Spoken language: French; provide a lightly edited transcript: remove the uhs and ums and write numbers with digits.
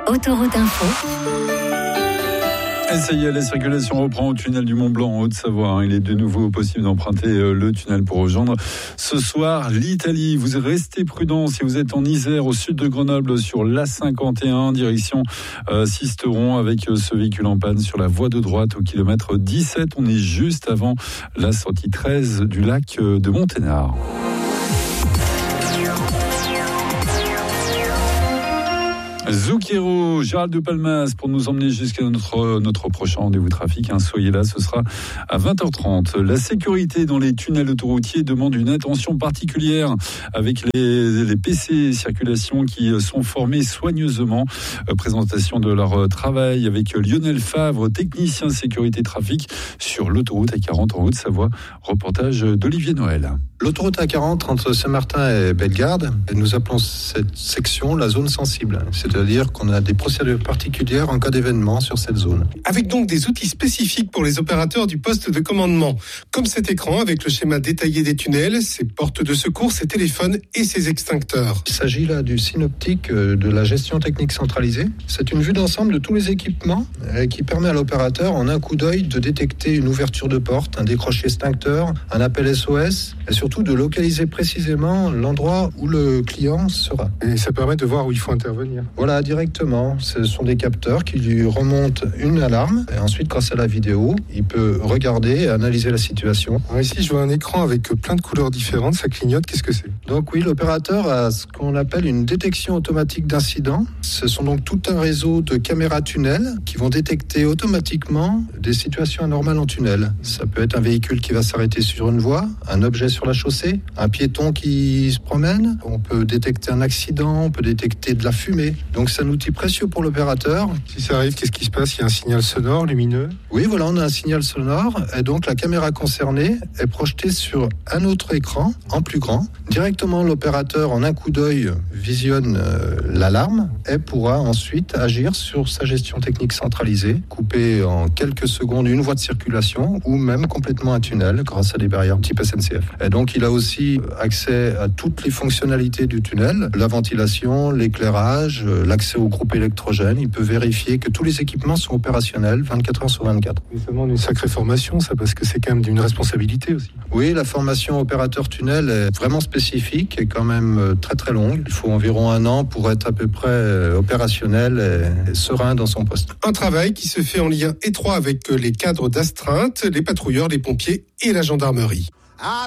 Autoroute Info. Et ça y est, la circulation reprend au tunnel du Mont-Blanc en Haute-Savoie. Il est de nouveau possible d'emprunter le tunnel pour rejoindre ce soir l'Italie. Vous restez prudents si vous êtes en Isère, au sud de Grenoble, sur l'A51, direction Sisteron, avec ce véhicule en panne sur la voie de droite au kilomètre 17. On est juste avant la sortie 13 du lac de Monténard. Zucchero, Gérald de Palmas pour nous emmener jusqu'à notre prochain rendez-vous trafic. Soyez là, ce sera à 20h30. La sécurité dans les tunnels autoroutiers demande une attention particulière avec les PC circulation qui sont formés soigneusement. Présentation de leur travail avec Lionel Favre, technicien sécurité trafic sur l'autoroute A40 en Haute-Savoie. Reportage d'Olivier Noël. L'autoroute A40 entre Saint-Martin et Bellegarde, nous appelons cette section la zone sensible. C'est-à-dire qu'on a des procédures particulières en cas d'événement sur cette zone. Avec donc des outils spécifiques pour les opérateurs du poste de commandement, comme cet écran avec le schéma détaillé des tunnels, ses portes de secours, ses téléphones et ses extincteurs. Il s'agit là du synoptique de la gestion technique centralisée. C'est une vue d'ensemble de tous les équipements qui permet à l'opérateur en un coup d'œil de détecter une ouverture de porte, un décroché extincteur, un appel SOS et surtout de localiser précisément l'endroit où le client sera. Et ça permet de voir où il faut intervenir. Voilà, directement. Ce sont des capteurs qui lui remontent une alarme. Et ensuite, grâce à la vidéo, il peut regarder et analyser la situation. Alors ici, je vois un écran avec plein de couleurs différentes. Ça clignote. Qu'est-ce que c'est ? Donc oui, l'opérateur a ce qu'on appelle une détection automatique d'incidents. Ce sont donc tout un réseau de caméras tunnels qui vont détecter automatiquement des situations anormales en tunnel. Ça peut être un véhicule qui va s'arrêter sur une voie, un objet sur la chaussée, un piéton qui se promène. On peut détecter un accident, on peut détecter de la fumée. Donc c'est un outil précieux pour l'opérateur. Si ça arrive, qu'est-ce qui se passe ? Il y a un signal sonore, lumineux ? Oui, voilà, on a un signal sonore. Et donc la caméra concernée est projetée sur un autre écran, en plus grand. Directement, l'opérateur, en un coup d'œil, visionne l'alarme et pourra ensuite agir sur sa gestion technique centralisée, couper en quelques secondes une voie de circulation ou même complètement un tunnel grâce à des barrières type SNCF. Et donc il a aussi accès à toutes les fonctionnalités du tunnel, la ventilation, l'éclairage, l'accès au groupe électrogène. Il peut vérifier que tous les équipements sont opérationnels 24 heures sur 24. Ça demande une sacrée formation, ça, parce que c'est quand même d'une responsabilité aussi. Oui, la formation opérateur tunnel est vraiment spécifique et quand même très très longue. Il faut environ 1 an pour être à peu près opérationnel et serein dans son poste. Un travail qui se fait en lien étroit avec les cadres d'astreinte, les patrouilleurs, les pompiers et la gendarmerie.